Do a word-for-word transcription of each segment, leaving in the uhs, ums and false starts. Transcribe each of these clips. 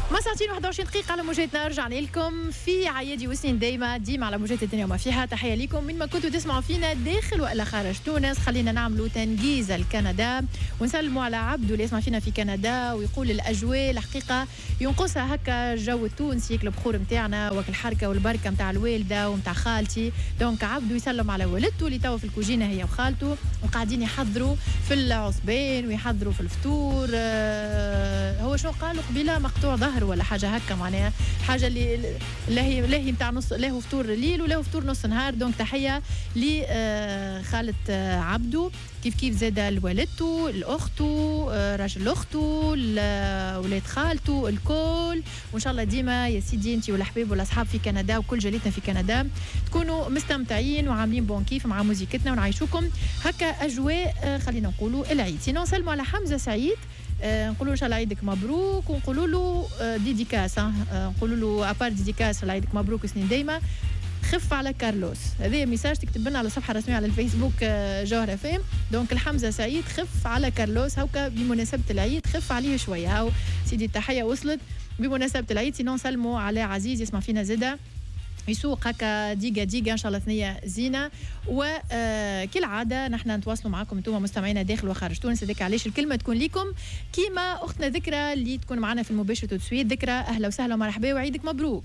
ما ساعتين واحد وعشرين دقيقة على موجاتنا. رجعنا لكم في عيادي وسنين دايما ديما على موجات الدنيا وما فيها. تحية لكم من ما كنتوا تسمعوا فينا داخل وإلا خارج تونس. خلينا نعملوا تنجيز لكندا ونسلموا على عبدو اللي يسمع فينا في كندا ويقول الأجواء الحقيقة ينقصها هكا الجو التونسي البخور متاعنا وك الحركة والبركة متاع الوالدة ومتاع خالتي. دونك عبدو يسلم على والدته اللي توا في الكوجينة هي وخالته وقاعدين يحضروا في العصبين ويحضروا في الفطور. آه هو شو قالوا قبيله مقطوع ظهر ولا حاجه هكا معناها حاجه اللي لاهي لاهي نتاع نص لاهو فطور الليل ولاهو فطور نص نهار. دونك تحيه لخاله عبدو كيف كيف زاد لوالدته لاخته راجل اخته ولاد خالته الكل. وان شاء الله ديما يا سيدي انت والاحباب والاصحاب في كندا وكل جاليتنا في كندا تكونوا مستمتعين وعاملين بون كيف مع موزيكتنا ونعيشوكم هكا اجواء خلينا نقولوا العيد. سينو نسلموا على حمزه سعيد آه نقولوا ان شاء الله عيدك مبروك ونقولوا له آه ديديكاس آه نقولوا له ابار ديديكاس عيدك مبروك سنين دايما. خف على كارلوس هذا ميساج تكتب لنا على الصفحه الرسميه على الفيسبوك آه جوهره اف ام. دونك الحمزه سعيد خف على كارلوس هوكا بمناسبه العيد خف عليه شويه. هاو سيدي التحيه وصلت بمناسبه العيد. سينو نسلموا على عزيز يسمع فينا زاده يسوق هكا ديجا ديجا ان شاء الله ثنيه زينه. وكالعاده نحن نتواصلوا معكم انتم مستمعينا داخل وخارج تونس. هذاك علاش الكلمه تكون لكم كيما اختنا ذكرى اللي تكون معنا في المباشر تسويت. ذكرى اهلا وسهلا ومرحبا وعيدك مبروك.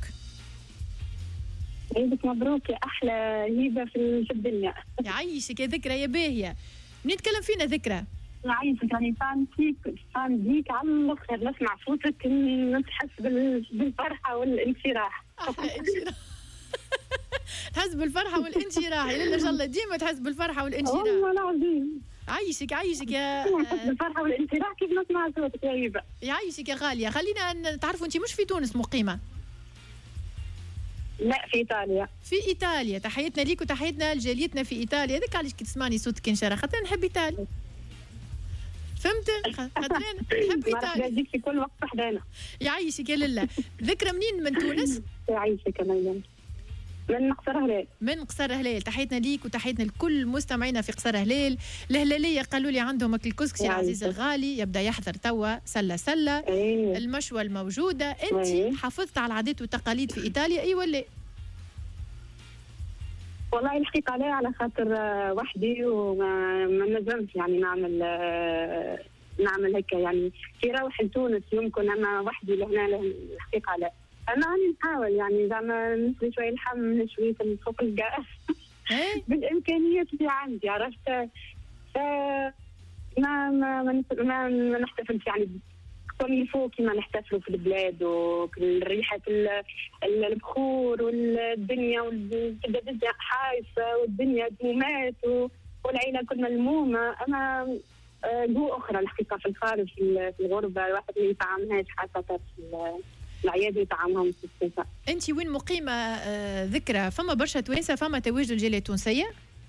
عيدك مبروك يا احلى هيبه في الدنيا. يعيشك يا ذكرى يا باهيه. منين تكلم فينا ذكرى؟ يعيشك يعني فان فيك فان بيك على الاخر نسمع صوتك نحس بالفرحه والانشراح. احلى انشراح. تحس بالفرحه والانشراح ان شاء الله ديما تحس بالفرحه والانشراح. والله العظيم عايشك عايشك يا تحس بالفرحه والانشراح كيف نسمع صوتك يا هبه. يعيشك يا غاليه. خلينا تعرفوا انت مش في تونس مقيمه؟ لا في ايطاليا. في ايطاليا. تحياتنا ليك وتحياتنا لجاليتنا في ايطاليا. هذاك علاش كي تسمعني صوتك انشراح خاطر نحب ايطاليا. فهمت؟ خاطر نحب ايطاليا. يجيك في كل وقت وحدانا. يعيشك يا لله. ذكرى منين من تونس؟ يعيشك يا مريم. من قصر هلال. من قصر هلال. تحياتنا ليك وتحياتنا لكل مستمعينا في قصر هلال. الهلاليه قالوا لي عندهم الكسكسي العزيز الغالي يبدا يحضر توا سله سله. أيه. المشوى الموجوده. انت أيه. حافظت على العادات والتقاليد في ايطاليا اي ولا؟ والله الحقيقه لا على خاطر وحدي وما نجمش يعني نعمل نعمل هيك يعني في روح لتونس يمكن اما وحدي لهنا الحقيقه لا. أنا راني نحاول يعني زعما نشوي شوية لحم نشوي في فوق الغاز بالإمكانيات اللي عندي عرفت. ف ما ما ما, ما, ما نحتفلش يعني كل فوق كيما نحتفلوا في البلاد وريحة البخور والدنيا والدنيا حايصة والدنيا دومات والعيلة كل ملمومة. أما جو أخرى الحقيقة في الخارج في الغربة الواحد ما يطعمهاش حتى في العيادة طعمهم في السفر. أنت وين مقيمة آه ذكرى؟ فما برشا توانسة فما تواجد الجالية التونسية؟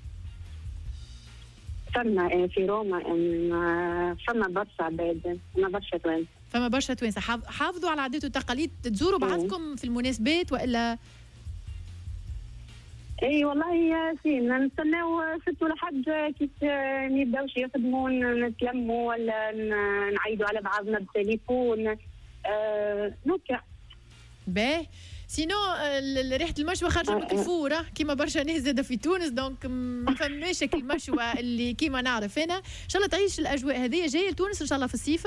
فما في روما فما برشا عباد فما برشا توانسة. فما برشا توانسة حافظوا على العادات والتقاليد. تزوروا بعضكم في المناسبات وإلا؟ اي والله يا سين نستناو ست ولا حد كيف ما يبداوش يخدمون نتلموا ولا نعيدوا على بعضنا بالتليفون هكا. آه باهي سينو ريحه المشوى خارجه من الفوره كيما برشا ناس زاده في تونس. دونك ما فماش المشوى اللي كيما نعرف هنا. ان شاء الله تعيش الاجواء هذه. جايه لتونس ان شاء الله في الصيف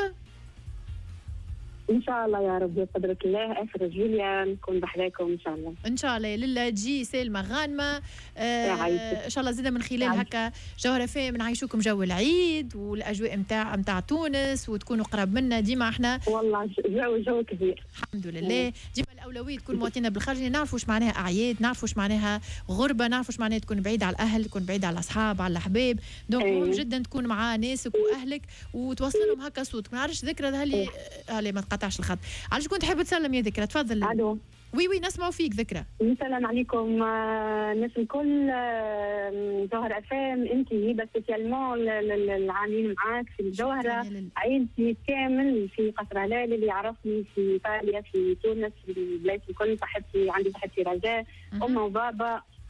ان شاء الله يا رب بقدرة الله. اخر جوليا نكون بحذاكم ان شاء الله. ان شاء الله لله تجي سالمه غانمه آه ان شاء الله زاده من خلال هكا جوهره فهم نعيشوكم جو العيد والاجواء نتاع نتاع تونس وتكونوا قراب منا ديما. احنا والله جو جو كبير الحمد لله. ديما الاولويه تكون مواطنين بالخارج نعرفوا واش معناها اعياد نعرفوا واش معناها غربه نعرفوا واش معناها تكون بعيد على الاهل تكون بعيد على الاصحاب على الاحباب. دونك مهم جدا تكون مع ناسك واهلك وتوصل لهم هكا صوتك. ما نعرفش ذكرى هاللي هاللي ما تقطعش الخط. علاش كنت حابه تسلم يا ذكرى؟ تفضل. الو وي وي نسمعوا فيك ذكرى. السلام عليكم الناس الكل. جوهرة افام انت هبه سبيسيالمون العاملين معاك في الجوهره عائلتي كامل في قصر هلال اللي يعرفني في ايطاليا في تونس في البلاد الكل. صاحبتي عندي صاحبتي رجاء امه وبابا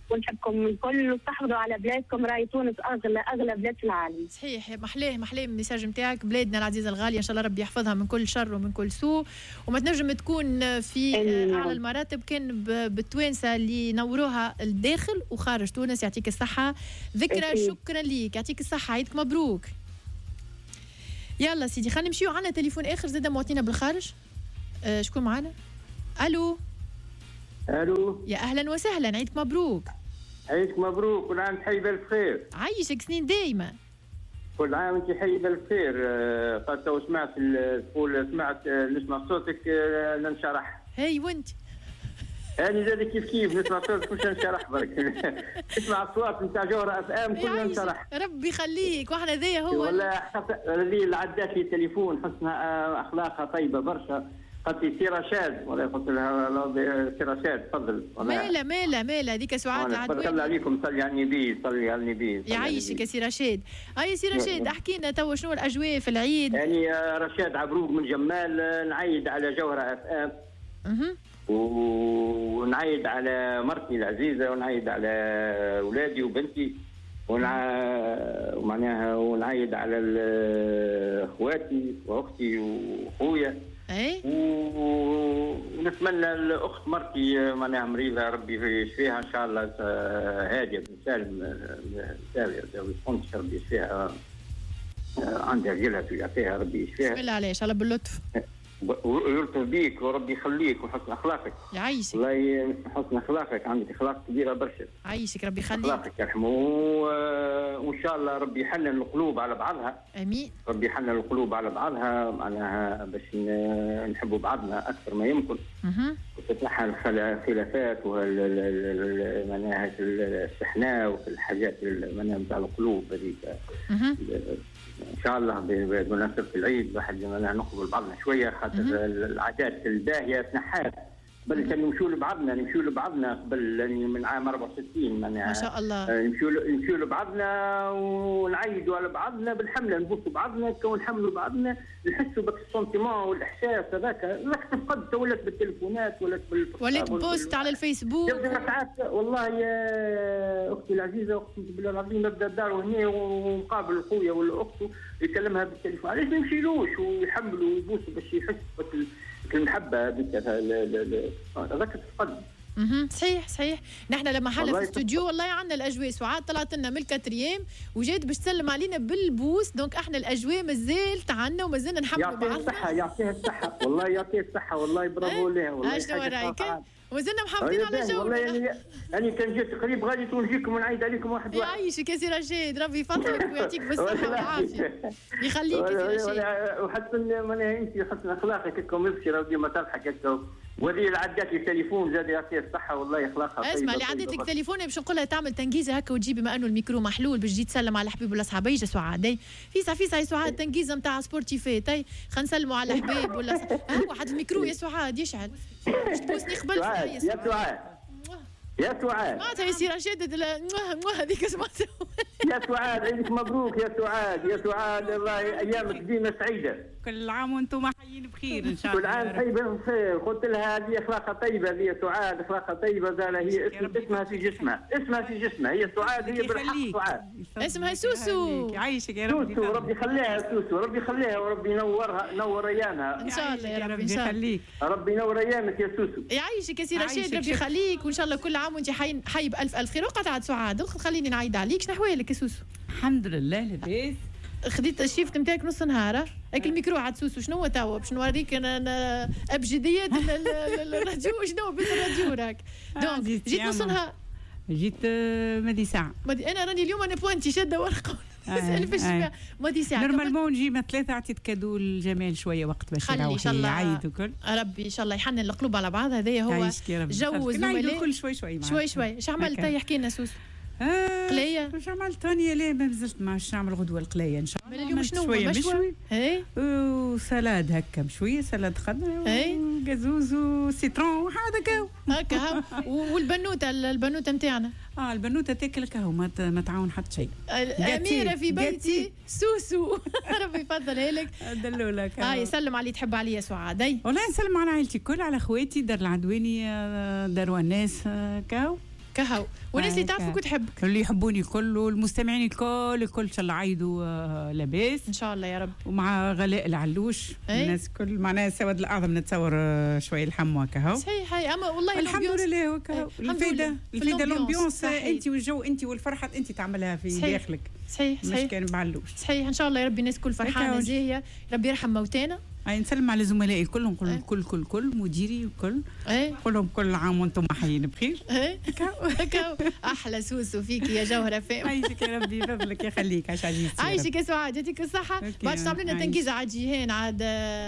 ونحبكم الكل وتحافظوا على بلادكم. راهي تونس اغلى اغلى بلاد في العالم. صحيح، محلاه محلاه الميساج نتاعك. بلادنا العزيزه الغاليه ان شاء الله ربي يحفظها من كل شر ومن كل سوء، وما تنجم تكون في اعلى المراتب كان بالتوانسه اللي نوروها الداخل وخارج تونس. يعطيك الصحه ذكرى، شكرا ليك، يعطيك الصحه، عيدك مبروك. يلا سيدي خلينا نمشيو، عندنا تليفون اخر زاده معطينا بالخارج. أه شكون معنا؟ الو الو، يا اهلا وسهلا، عيدك مبروك. عيدك مبروك، كل عام حي بالف خير. عايشك سنين دايما. كل عام وانت حي بالف خير. قد تو سمعت تقول سمعت نسمع صوتك ننشرح. هاي وانت؟ أنا زاد كيف كيف نسمع صوتك مش ننشرح برك. نسمع الصوت نتاع جوهرة اف ام كلنا ننشرح. ربي يخليك، واحنا ذي هو والله هذه اللي عدات لي التليفون حسنها اخلاقها طيبه برشا. قلت لي سي رشاد، ولا قلت لها سي رشاد تفضل. مالا مالا مالا هذيك سعاد العدواني. صلي عليكم، صلي على النبي، صلي على النبي. يعيشك يا سي رشاد. اي سي رشاد احكي لنا توا شنو الاجواء في العيد؟ يعني رشاد عبروق من جمال، نعيد على جوهرة اف ام اها ونعيد على مرتي العزيزه، ونعيد على اولادي وبنتي، ومعناها ونعيد على اخواتي واختي واخويا. اي ونتمنى الاخت مرتي معناها مريضه ربي يشفيها ان شاء الله، هاديه بن سالم سالم ويكونش ربي يشفيها، عندها جلها يعطيها ربي يشفيها. بسم الله عليه ان شاء الله باللطف. ويلطف بيك وربي يخليك وحسن اخلاقك. يعيشك. والله حسن اخلاقك، عندك اخلاق كبيره برشا. عايشك ربي يخليك. اخلاقك يرحمه، وان شاء الله ربي يحنن القلوب على بعضها. امين. ربي يحنن القلوب على بعضها، معناها باش نحبوا بعضنا اكثر ما يمكن. اها. وتتنحى الخلافات ومعناها الشحناء وفي الحاجات معناها نتاع القلوب هذيك. اها. ان شاء الله بمناسبه العيد الواحد نقبل بعضنا شويه، خاطر العادات الباهيه تنحات. بل كان نمشوا لبعضنا نمشوا لبعضنا قبل من عام أربعة وستين ما شاء الله. نمشوا نمشوا لبعضنا ونعيدوا على بعضنا بالحمله، نبوسوا بعضنا كون نحملوا بعضنا، نحسوا بالسنتيمون والاحساس هذاك. راك تفقد ولات بالتليفونات ولات بال ولات بوست على الفيسبوك. ساعات والله يا اختي العزيزه، اختي بالله العظيم نبدا الدار هنا ونقابل خويا ولا اخته يكلمها بالتليفون، علاش ما يمشيلوش ويحملوا ويبوسوا باش يحس المحبه هذيك هذاك تفقد. اها صحيح صحيح. نحن لما حنا في الاستوديو والله عندنا الاجواء. سعاد طلعت لنا من الكاتريام وجات باش تسلم علينا بالبوس، دونك احنا الاجواء مازال عندنا ومازلنا نحبوا بعضنا. يعطيه الصحه يعطيه الصحه والله يعطيه الصحه والله برافو ليه والله. شنو رايك؟ ومازلنا محافظين على جو. والله يعني انا كان جيت قريب غادي ونجيكم ونعيد عليكم واحد واحد. يعيشك يا سي رشيد، ربي يفضلك ويعطيك بالصحه والعافيه. يخليك يا سي رشيد. وحسن معناها انت حسن اخلاقك هكا ومبشي ربي ما تضحك هكا. وهذه اللي عدات لي التليفون زاد يعطيها الصحه والله اخلاقها طيبه. اسمع اللي عدت لك تليفون باش نقول لها تعمل تنجيزه هكا وتجيب بما انه الميكرو محلول باش تجي تسلم على الحبيب والاصحاب. يجي سعاد فيسا فيسا يا سعاد تنجيزه نتاع سبورتيفات. اي خلينا نسلموا على الحبيب ولا ها واحد الميكرو يا سعاد يشعل باش تبوسني قبل يا سعاد يا سعاد سمعتها يا سي رشيد هذيك سمعتها. يا سعاد عيدك مبروك يا سعاد. يا سعاد الله ايامك ديما سعيده. كل عام وانتم حيين بخير ان شاء الله. كل عام حي بخير. قلت لها هذه اخلاقها طيبه، هذه يا سعاد اخلاقها طيبه. زال هي اسم اسمها في جسمها، اسمها في جسمها. هي سعاد هي بالحق سعاد. اسمها سوسو. يعيشك يا ربي. سوسو ربي يخليها سوسو، ربي يخليها وربي ينورها نور ايامها ان شاء الله يا ربي. ان شاء الله ربي ينور ايامك يا سوسو. يعيشك يا سي رشيد ربي يخليك وان شاء الله كل عام وانت حي حي بالف الف خير. وقعت عاد سعاد خليني نعيد عليك. شنو احوالك يا سوسو؟ الحمد لله لاباس. خديت الشيفت نتاعك نص نهار هاك الميكرو عاد سوسو. شنو هو توا باش نوريك انا ابجديات الراديو شنو بس الراديو راك. دونك جيت نص نهار. جيت مادي ساعه. انا راني اليوم انا بوانتي شاده ورقه نسال فاش مادي ساعه. نورمالمون نجي ما ثلاثه عطيت كادو الجمال شويه وقت باش نروح نعيد وكل. ربي ان شاء الله يحنن القلوب على بعض. هذايا هو جو الزملاء. كل شوي شوي شوي شوي. اش عملت يحكي لنا سوسو؟ آه قلايه. واش عملت راني لا ما نزلت ماش نعمل غدوه القلايه ان شاء الله. اليوم شنو مشوي؟ اي وسلاد هكا مشويه سلاد خضر وقازوز وسيترون وحاجه كاو هكا. والبنوته البنوته نتاعنا اه البنوته تاكل كاو ما ما تعاون حتى شيء. الاميره في بيتي سوسو ربي يفضلها لك. دلولك هاي يسلم علي تحب عليا سعاد. اي والله نسلم على عائلتي الكل، على خواتي دار العدواني دار وناس كاو كهو والناس اللي تعرفك وتحبك اللي يحبوني الكل والمستمعين الكل الكل ان شاء الله عيدوا آه لاباس ان شاء الله يا رب. ومع غلاء العلوش الناس كل معناها السواد الاعظم نتصور آه شويه الحم وكهو صحيح. هاي اما والله الحمد لله وكهو الفايده الفايده الامبيونس انت والجو انت والفرحه انت تعملها في صحيح. داخلك صحيح صحيح مش كان معلوش صحيح. ان شاء الله يا ربي الناس كل فرحانه زاهيه. ربي يرحم موتانا. اي نسلم على زملائي الكل نقول أه. كل كل كل مديري الكل ايه نقول لهم كل عام وانتم حيين بخير. ايه هكا احلى سوسو فيك يا جوهره فهم. عايشك يا ربي يفضلك يخليك عاش عزيزتي عايشك يا سعاد يعطيك الصحه. بعد تعمل لنا تنكيزه على جيهان عاد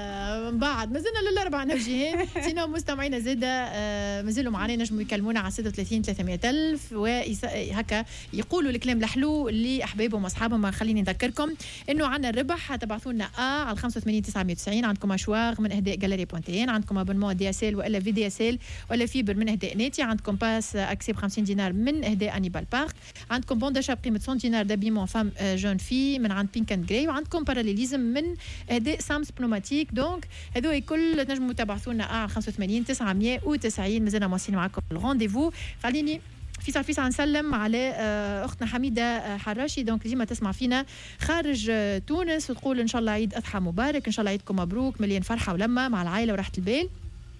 من بعد مازلنا للاربعه نفس جيهان. سينو مستمعينا زاده مازالوا معنا نجموا يكلمونا على ستة وثلاثين ثلاثمائة ألف وهكا يقولوا الكلام الحلو لاحبابهم واصحابهم. ما خليني نذكركم انه عندنا الربح تبعثوا لنا ا على خمسة وثمانين تسعمائة وتسعين. عندكم اشواغ من اهداء جاليري بونتين. عندكم ابونمون دي اس ال والا في دي اس ال ولا فيبر من اهداء ناتي. عندكم باس اكسي ب خمسين دينار من اهداء انيبال بارك. عندكم بون داشا بقيمه مئة دينار دابيمون فام جون في من عند بينك اند جراي. وعندكم باراليليزم من اهداء سامس بنوماتيك. دونك هذو الكل تنجموا تبعثوا لنا على خمسة وثمانين تسعمائة وتسعين. مازلنا مواصلين معكم الرونديفو. خليني فيصل فيصل نسلم على اختنا حميده حراشي. دونك ديما تسمع فينا خارج تونس وتقول ان شاء الله عيد اضحى مبارك. ان شاء الله عيدكم مبروك مليان فرحه ولمه مع العائله وراحه البال.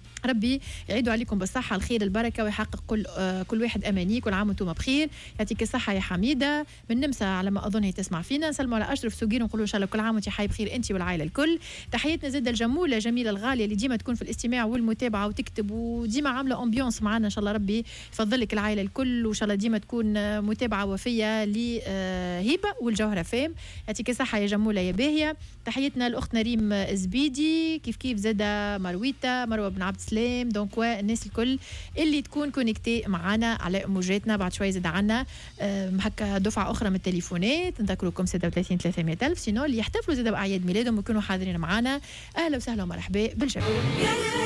ربي يعيدوا عليكم بالصحة الخير البركة ويحقق كل آه كل واحد أماني. كل عام وانتم بخير. يعطيك الصحة يا حميدة من نمسا على ما أظن هي تسمع فينا. نسلموا على أشرف سوقين ونقولوا إن شاء الله كل عام وانت حي بخير أنت والعائلة الكل. تحياتنا زاد الجمولة جميلة الغالية اللي ديما تكون في الاستماع والمتابعة وتكتب وديما عاملة أمبيونس معنا. إن شاء الله ربي يفضلك العائلة الكل وإن شاء الله ديما تكون متابعة وفية لهبة والجوهرة فام. يعطيك الصحة يا جمولة يا باهية. تحياتنا لأختنا ريم زبيدي كيف كيف زادة مرويتا مروة بن عبد السلام. دونك الناس الكل اللي تكون كونيكتي معنا على موجاتنا. بعد شوي زاد عنا هكا دفعه اخرى من التليفونات. نذكركم ستة وثلاثين ثلاثمائة ألف. سينو اللي يحتفلوا زاد باعياد ميلادهم ويكونوا حاضرين معنا اهلا وسهلا ومرحبا بالجميع.